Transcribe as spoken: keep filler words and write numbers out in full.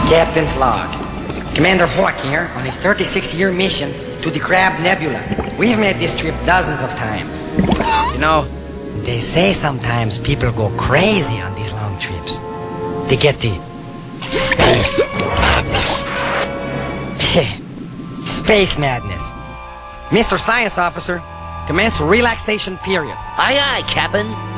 Captain's log. Commander Hawk here on a thirty-six year mission to the Crab Nebula. We've made this trip dozens of times. You know, they say sometimes people go crazy on these long trips. They get the space madness. Space madness. Mister Science Officer, commence relaxation period. Aye, aye, Captain.